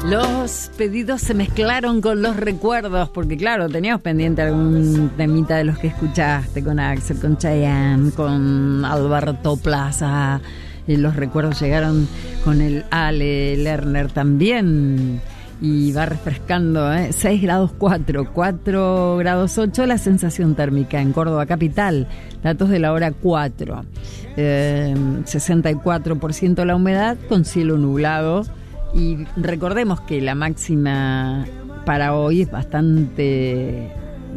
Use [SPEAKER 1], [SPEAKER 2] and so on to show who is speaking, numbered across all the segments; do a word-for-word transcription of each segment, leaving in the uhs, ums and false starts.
[SPEAKER 1] Los pedidos se mezclaron con los recuerdos, porque claro, teníamos pendiente algún temita de los que escuchaste, con Axel, con Chayanne, con Alberto Plaza. Y los recuerdos llegaron con el Ale Lerner también. Y va refrescando, ¿eh? seis grados cuatro, cuatro grados ocho la sensación térmica en Córdoba capital. Datos de la hora cuatro. Eh, sesenta y cuatro por ciento la humedad, con cielo nublado. Y recordemos que la máxima para hoy es bastante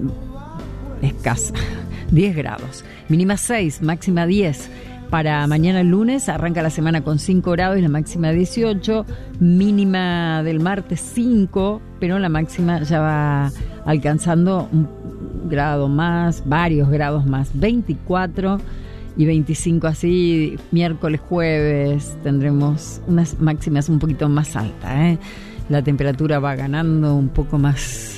[SPEAKER 1] escasa, diez grados. Mínima seis, máxima diez. Para mañana el lunes arranca la semana con cinco grados y la máxima dieciocho. Mínima del martes cinco, pero la máxima ya va alcanzando un grado más, varios grados más, veinticuatro y veinticinco. Así miércoles, jueves tendremos unas máximas un poquito más altas, ¿eh? La temperatura va ganando un poco más.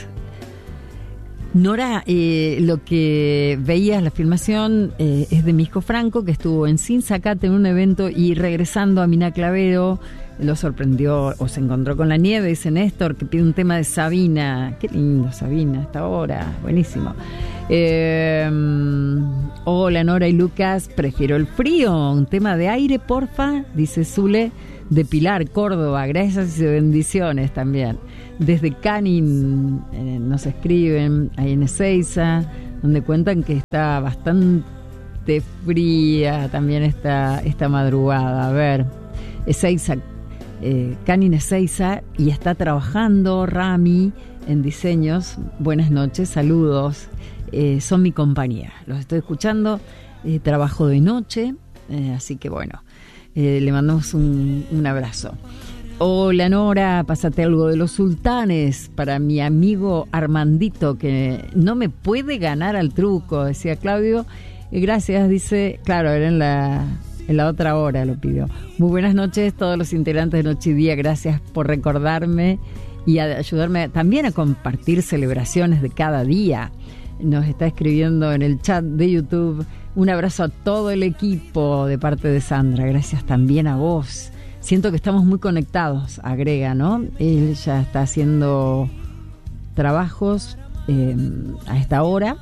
[SPEAKER 1] Nora, eh, lo que veías, la filmación eh, es de Misco Franco, que estuvo en Sinzacate en un evento y regresando a Mina Clavero lo sorprendió o se encontró con la nieve. Dice Néstor que pide un tema de Sabina. Qué lindo, Sabina, hasta ahora, buenísimo. Eh, hola Nora y Lucas, prefiero el frío, un tema de aire porfa, dice Zule de Pilar, Córdoba, gracias y bendiciones también. Desde Canin eh, nos escriben, ahí en Ezeiza, donde cuentan que está bastante fría también esta, esta madrugada. A ver, Ezeiza, eh, Canin Ezeiza, y está trabajando Rami en diseños. Buenas noches, saludos, eh, son mi compañía, los estoy escuchando, eh, trabajo de noche, eh, así que bueno, eh, le mandamos un, un abrazo. Hola Nora, pásate algo de los sultanes para mi amigo Armandito, que no me puede ganar al truco, decía Claudio. Gracias, dice, claro, era en la, en la otra hora lo pidió. Muy buenas noches todos los integrantes de Noche y Día, gracias por recordarme y a ayudarme también a compartir celebraciones de cada día. Nos está escribiendo en el chat de YouTube. Un abrazo a todo el equipo de parte de Sandra, gracias también a vos. Siento que estamos muy conectados, agrega, ¿no? Él ya está haciendo trabajos eh, a esta hora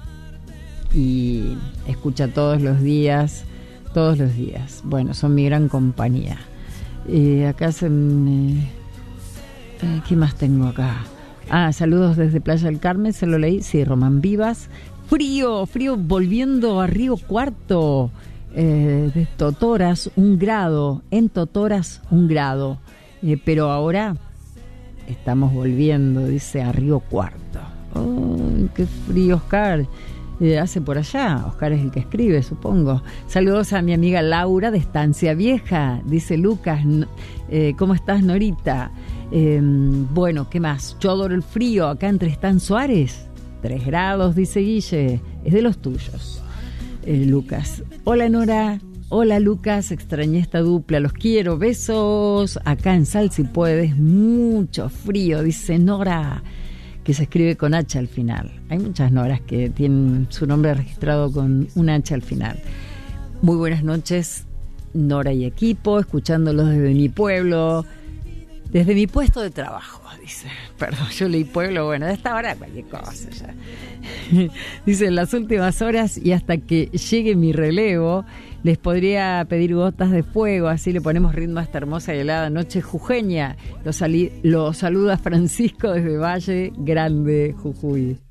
[SPEAKER 1] y escucha todos los días, todos los días. Bueno, son mi gran compañía. Eh, acá se me... Eh, ¿Qué más tengo acá? Ah, saludos desde Playa del Carmen, se lo leí. Sí, Román Vivas. Frío, frío, volviendo a Río Cuarto. Eh, de Totoras, un grado, en Totoras, un grado, eh, pero ahora estamos volviendo, dice, a Río Cuarto. Oh, qué frío, Oscar, eh, hace por allá. Oscar es el que escribe, supongo. Saludos a mi amiga Laura de Estancia Vieja, dice Lucas. Eh, ¿cómo estás, Norita? Eh, bueno, ¿qué más? Yo adoro el frío, acá en Tristán Suárez, tres grados, dice Guille, es de los tuyos. Eh, Lucas, hola Nora, hola Lucas, extrañé esta dupla, los quiero, besos, acá en Sal si puedes, mucho frío, dice Nora, que se escribe con H al final. Hay muchas Noras que tienen su nombre registrado con un H al final. Muy buenas noches, Nora y equipo, escuchándolos desde mi pueblo, desde mi puesto de trabajo, dice. Perdón, yo leí pueblo, bueno, de esta hora cualquier cosa ya. Dice, en las últimas horas y hasta que llegue mi relevo, les podría pedir gotas de fuego, así le ponemos ritmo a esta hermosa y helada noche jujeña. Lo, sali- lo saluda Francisco desde Valle Grande, Jujuy.